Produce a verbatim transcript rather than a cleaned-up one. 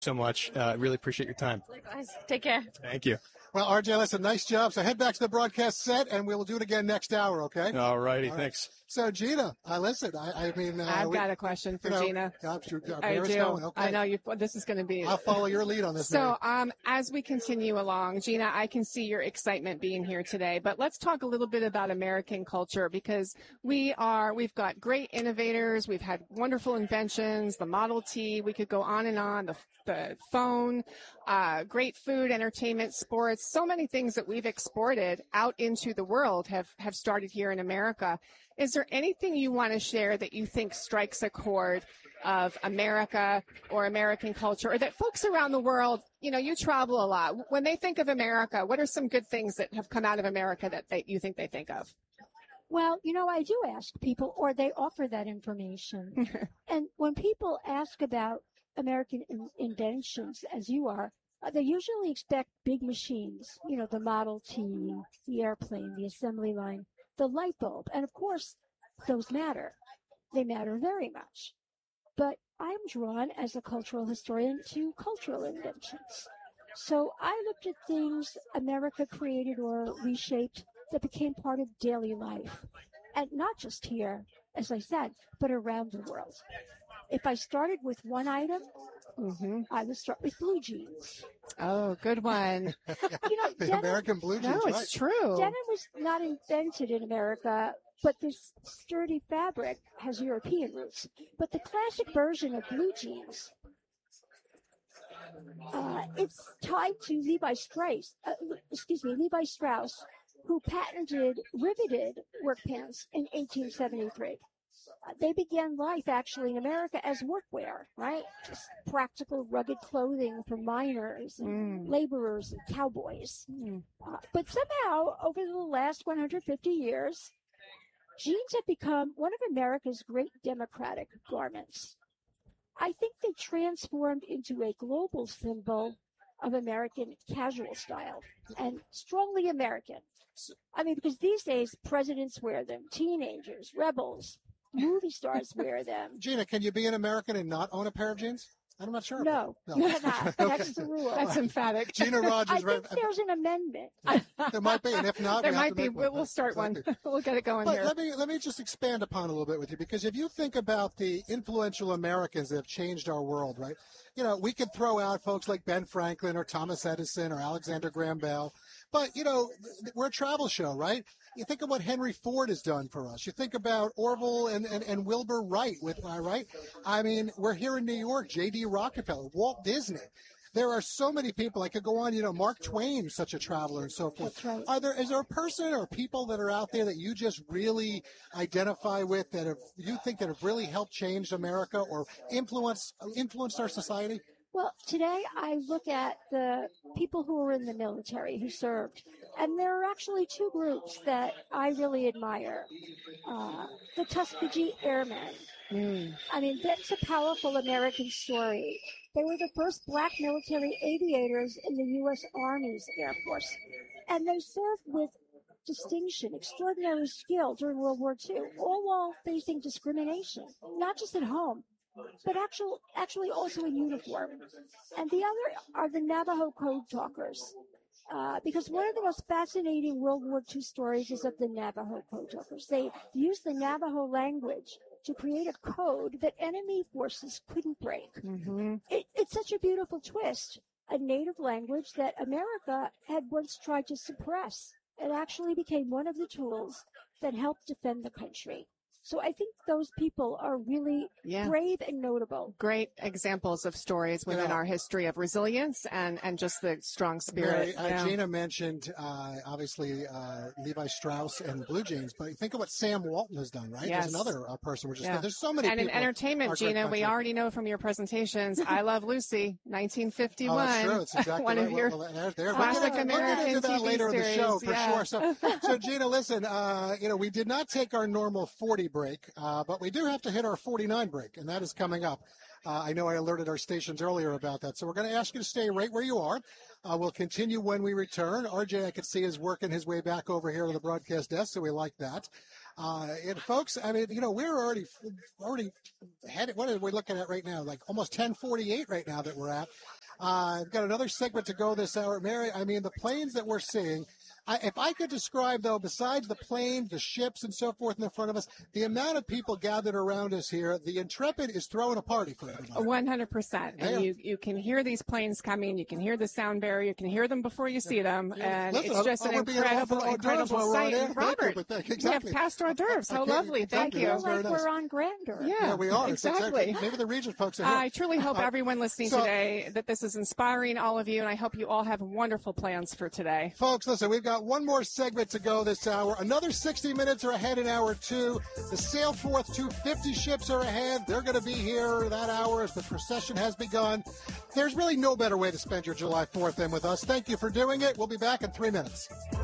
so much. Uh, really appreciate your time. Likewise. Take care. Thank you. Well, R J, listen, nice job. So head back to the broadcast set, and we'll do it again next hour, okay? All righty. All right. Thanks. So, Gina, I listen. I, I mean, uh, I've we, got a question for you know, Gina. I'm sure, uh, I do. going. Okay. I know you. This is going to be. I'll follow your lead on this. So, um, as we continue along, Gina, I can see your excitement being here today. But let's talk a little bit about American culture, because we are. We've got great innovators. We've had wonderful inventions. The Model T. We could go on and on. The the phone. Uh, great food, entertainment, sports. So many things that we've exported out into the world have have started here in America. Is there anything you want to share that you think strikes a chord of America or American culture, or that folks around the world, you know, you travel a lot. When they think of America, what are some good things that have come out of America that they, you think they think of? Well, you know, I do ask people, or they offer that information. And when people ask about American in- inventions, as you are, uh, they usually expect big machines, you know, the Model T, the airplane, the assembly line, the light bulb. And of course, those matter. They matter very much. But I'm drawn as a cultural historian to cultural inventions. So I looked at things America created or reshaped that became part of daily life. And not just here, as I said, but around the world. If I started with one item, mm-hmm. I would start with blue jeans. Oh, good one. You know, the denim, American blue jeans. No, it's right. true. Denim was not invented in America, but this sturdy fabric has European roots. But the classic version of blue jeans, uh, it's tied to Levi Strauss, uh, excuse me, Levi Strauss, who patented riveted work pants in eighteen seventy-three. Uh, they began life actually in America as workwear, right? Just practical, rugged clothing for miners and mm. laborers and cowboys. Mm. Uh, but somehow, over the last one hundred fifty years, jeans have become one of America's great democratic garments. I think they transformed into a global symbol of American casual style, and strongly American. I mean, because these days, presidents wear them, teenagers, rebels, movie stars wear them. Gina, can you be an American and not own a pair of jeans? I'm not sure. No, no. You cannot. That's the rule. That's emphatic. Gina Rogers. I think there's an amendment. There might be, and if not, there we might have to be. make one. We'll start exactly. one. We'll get it going but here. Let me let me just expand upon a little bit with you, because if you think about the influential Americans that have changed our world, right? You know, we could throw out folks like Ben Franklin or Thomas Edison or Alexander Graham Bell. But, you know, we're a travel show, right? You think of what Henry Ford has done for us. You think about Orville and, and, and Wilbur Wright, with, uh, right? I mean, we're here in New York, J D Rockefeller, Walt Disney. There are so many people. I could go on, you know, Mark Twain, such a traveler and so forth. That's right. Are there, is there a person or people that are out there that you just really identify with, that have, you think that have really helped change America or influence, influenced our society? Well, today I look at the people who were in the military, who served, and there are actually two groups that I really admire. Uh, the Tuskegee Airmen. Mm. I mean, that's a powerful American story. They were the first black military aviators in the U S Army's Air Force, and they served with distinction, extraordinary skill during World War Two, all while facing discrimination, not just at home, but actual, actually also in uniform. And the other are the Navajo Code Talkers. Uh, because one of the most fascinating World War Two stories is of the Navajo Code Talkers. They used the Navajo language to create a code that enemy forces couldn't break. Mm-hmm. It, it's such a beautiful twist. A native language that America had once tried to suppress. It actually became one of the tools that helped defend the country. So I think those people are really yeah. brave and notable. Great examples of stories within yeah. our history of resilience and, and just the strong spirit. Mary, uh, yeah. Gina mentioned, uh, obviously, uh, Levi Strauss and blue jeans, but think of what Sam Walton has done, right? Yes. There's another uh, person. We're just yeah. There's so many and people. And in entertainment, Gina, we already know from your presentations, I Love Lucy, nineteen fifty-one. Oh, that's true. It's exactly One right. of your well, well, there, there. classic we'll get, American we'll get into that T V later series. in the show, for yeah. sure. So, so Gina, listen, uh, you know, we did not take our normal forty break, uh, but we do have to hit our forty-nine break, and that is coming up. Uh, I know I alerted our stations earlier about that. So we're going to ask you to stay right where you are. Uh, we'll continue when we return. R J, I can see, is working his way back over here to the broadcast desk, so we like that. Uh, and folks, I mean, you know, we're already already headed. What are we looking at right now? Like almost ten forty-eight right now that we're at. Uh, I've got another segment to go this hour. Mary, I mean, the planes that we're seeing, I, if I could describe, though, besides the planes, the ships, and so forth in the front of us, the amount of people gathered around us here, the Intrepid is throwing a party for everybody. one hundred percent. And Yeah. you, you can hear these planes coming. You can hear the sound barrier. You can hear them before you see them. And Listen, it's just oh, an we're being incredible, offered hors d'oeuvres incredible while we're on sight. air. And Thank you, Robert, but thank- we exactly. have past hors d'oeuvres. How Okay, lovely. Thank exactly. you. That I was feel very like nice. we're on Grandeur. Yeah, Yeah, we are. It's exactly. Maybe the region folks are here. I truly hope Uh, everyone listening so- today that this is inspiring all of you, and I hope you all have wonderful plans for today. Folks, listen, we've got one more segment to go this hour. Another sixty minutes are ahead in hour two. The Sailforth two fifty ships are ahead. They're going to be here that hour as the procession has begun. There's really no better way to spend your July fourth than with us. Thank you for doing it. We'll be back in three minutes.